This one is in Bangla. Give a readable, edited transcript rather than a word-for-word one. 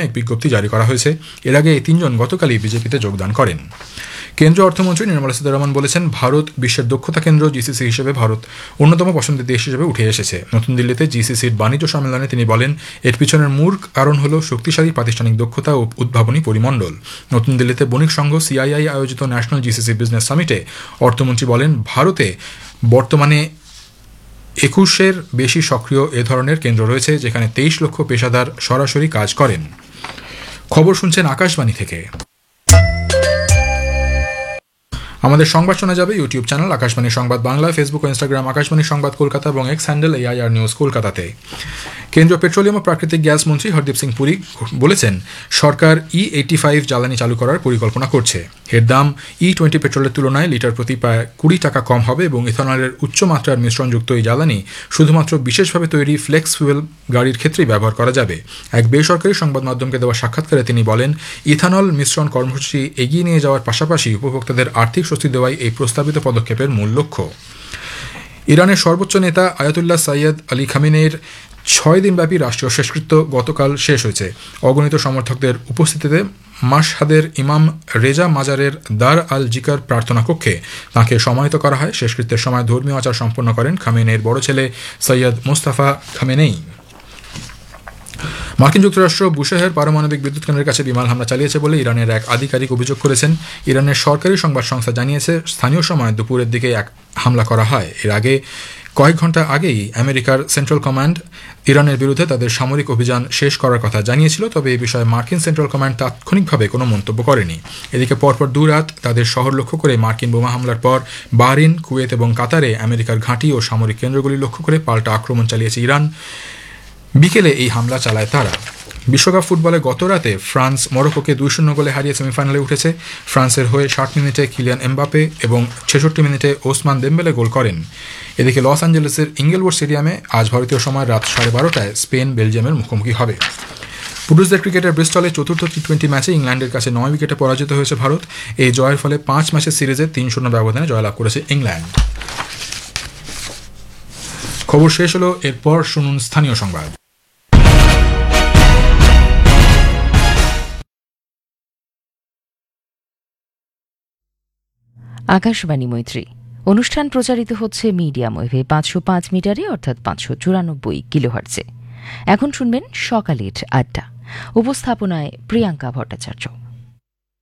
এক বিজ্ঞপ্তি জারি করা হয়েছে। এর আগে এই তিনজন গতকালই বিজেপিতে যোগদান করেন। কেন্দ্রীয় অর্থমন্ত্রী নির্মলা সীতারমণ বলেছেন, ভারত বিশ্বের দক্ষতা কেন্দ্র জিসিসি হিসেবে ভারত অন্যতম পছন্দের দেশ হিসেবে উঠে এসেছে। নতুন দিল্লিতে জিসিসির বাণিজ্য সম্মেলনে তিনি বলেন, এর পিছনের মূল কারণ হল শক্তিশালী প্রাতিষ্ঠানিক দক্ষতা ও উদ্ভাবনী পরিমণ্ডল। নতুন দিল্লিতে বণিক সংঘ সিআইআই আয়োজিত ন্যাশনাল জিসিসি বিজনেস সামিটে অর্থমন্ত্রী বলেন, ভারতে বর্তমানে 21-এর বেশি সক্রিয় এ ধরনের কেন্দ্র রয়েছে, যেখানে 23 লক্ষ পেশাদার সরাসরি কাজ করেন। খবর শুনছেন আকাশবাণী থেকে। আমাদের সংবাদ শোনা যাবে ইউটিউব চ্যানেল আকাশবাণী সংবাদ বাংলা, ফেসবুক ও ইনস্টাগ্রাম আকাশবাণী সংবাদ কলকাতা এবং এক্স হ্যান্ডেল AIR নিউজ কলকাতাতে। কেন্দ্রীয় পেট্রোলিয়াম ও প্রাকৃতিক গ্যাস মন্ত্রী হরদীপ সিং পুরী বলেছেন, সরকার E85 জ্বালানি চালু করার পরিকল্পনা করছে। এর দাম E20 পেট্রোলের তুলনায় লিটার প্রতি প্রায় 20 টাকা কম হবে এবং ইথানলের উচ্চমাত্রার মিশ্রণযুক্ত এই জ্বালানি শুধুমাত্র বিশেষভাবে তৈরি ফ্লেক্স ফুয়েল গাড়ির ক্ষেত্রেই ব্যবহার করা যাবে। এক বেসরকারি সংবাদ মাধ্যমকে দেওয়া সাক্ষাৎকারে তিনি বলেন, ইথানল মিশ্রণ কর্মসূচি এগিয়ে নিয়ে যাওয়ার পাশাপাশি উপভোক্তাদের আর্থিক স্বস্তি দেওয়াই এই প্রস্তাবিত পদক্ষেপের মূল লক্ষ্য। ইরানের সর্বোচ্চ নেতা আয়াতুল্লাহ সৈয়দ আলী খামেনেইর 6 দিনব্যাপী রাষ্ট্রীয় শেষকৃত্য গতকাল শেষ হয়েছে। অগণিত সমর্থকদের উপস্থিতিতে মাশহাদের ইমাম রেজা মাজারের দার আল জিকার প্রার্থনা কক্ষে তাঁকে সমাহিত করা হয়। শেষকৃত্যের সময় ধর্মীয় আচার সম্পন্ন করেন খামেনেইর বড় ছেলে সৈয়দ মোস্তাফা খামেনেই। মার্কিন যুক্তরাষ্ট্র বুশেহের পারমাণবিক বিদ্যুৎ কেন্দ্রের কাছে বিমান হামলা চালিয়েছে বলে ইরানের এক আধিকারিক অভিযোগ করেছেন। ইরানের সরকারি সংবাদ সংস্থা জানিয়েছে, স্থানীয় সময় দুপুরের দিকে এক হামলা করা হয়। এর আগে কয়েক ঘন্টা আগেই আমেরিকার সেন্ট্রাল কমান্ড ইরানের বিরুদ্ধে তাদের সামরিক অভিযান শেষ করার কথা জানিয়েছিল, তবে এই বিষয়ে মার্কিন সেন্ট্রাল কমান্ড তাৎক্ষণিকভাবে কোনো মন্তব্য করেনি। এদিকে পরপর 2 রাত তাদের শহর লক্ষ্য করে মার্কিন বোমা হামলার পর বাহরিন, কুয়েত এবং কাতারে আমেরিকার ঘাঁটি ও সামরিক কেন্দ্রগুলি লক্ষ্য করে পাল্টা আক্রমণ চালিয়েছে ইরান। বিকেলে এই হামলা চালায় তারা। বিশ্বকাপ ফুটবলে গত রাতে ফ্রান্স মরক্কোকে 2-0 গোলে হারিয়ে সেমিফাইনালে উঠেছে। ফ্রান্সের হয়ে 60 মিনিটে কিলিয়ান এমবাপে এবং 66 মিনিটে ওসমান দেম্বেলে গোল করেন। এদিকে লস অ্যাঞ্জেলেসের ইঙ্গেলউড স্টেডিয়ামে আজ ভারতীয় সময় রাত 12:30টায় স্পেন বেলজিয়ামের মুখোমুখি হবে। পুরুষদের ক্রিকেটের ব্রিস্টলে চতুর্থ টি20 ম্যাচে ইংল্যান্ডের কাছে 9 উইকেটে পরাজিত হয়েছে ভারত। এই জয়ের ফলে 5 ম্যাচের সিরিজে 3-0 ব্যবধানে জয়লাভ করেছে ইংল্যান্ড। খবর শেষ হলো, এরপর শুনুন স্থানীয় সংবাদ। আকাশবাণী মৈত্রী অনুষ্ঠান প্রচারিত হচ্ছে মিডিয়াম ওয়েভে 505 মিটারে অর্থাৎ 594 কিলোহার্টজে। এখন শুনবেন সকালের আড্ডা। উপস্থাপনায় প্রিয়াঙ্কা ভট্টাচার্য।